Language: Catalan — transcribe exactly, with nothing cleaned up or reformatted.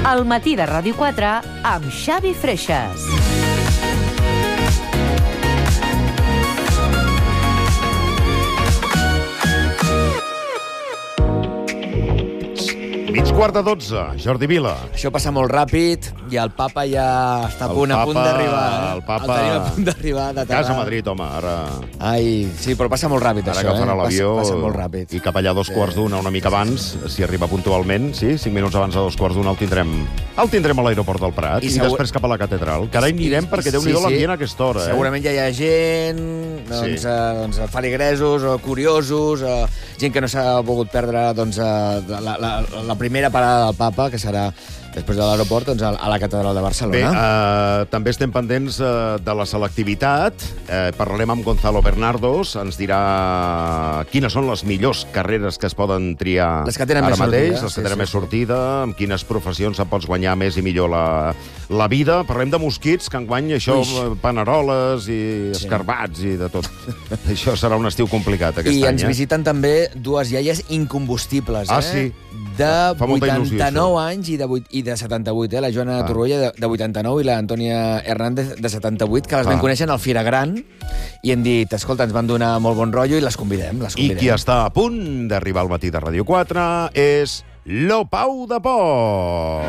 El matí de Ràdio quatre amb Xavi Freixas. Mig quart de dotze, Jordi Vila. Això passa molt ràpid i el papa ja està a punt, El a punt papa- d'arribar. Eh? el papa- El tenim a punt d'arribar. De Casa a Madrid, home, ara... Ai, sí, però passa molt ràpid, Ara això, agafarà eh? l'avió Passa, passa molt ràpid. i cap allà a dos quarts d'una, una mica abans, si arriba puntualment, sí, cinc minuts abans de dos quarts d'una el tindrem el tindrem a l'aeroport del Prat I i, segur- després cap a la catedral. Que ara hi anirem I- perquè sí, Déu-n'hi-do sí. l'ambient a aquesta hora, eh? Segurament ja hi ha gent, doncs, Sí. eh, doncs feligresos o curiosos, eh, gent que no s'ha volgut perdre doncs, eh, la, la, la primera parada del papa, que serà després de l'aeroport, doncs, a la catedral de Barcelona. Bé, eh, també estem pendents eh, de la selectivitat. Eh, parlarem amb Gonzalo Bernardos, ens dirà quines són les millors carreres que es poden triar Les que tenen ara més mateix, sortida, les que sí, tenen sí, més sí. sortida, amb quines professions en pots guanyar més i millor la, la vida. Parlem de mosquits, que enguany això, Uix. eh, paneroles i Sí. escarbats i de tot. Això serà un estiu complicat aquest I any, ens eh? visiten també dues iaies incombustibles, Ah, eh? sí? De Fa molta il·lusió, vuitanta-nou això. anys i de, vuit, i de setanta-vuit, eh? La Joana Ah. Torroella, de, de vuitanta-nou, i l'Antònia Hernández, de setanta-vuit, que les Ah. vam conèixer al Fira Gran, i hem dit, escolta, ens van donar molt bon rotllo i les convidem, les I convidem. qui està a punt d'arribar al matí de Ràdio quatre és Lo Pau de Pol.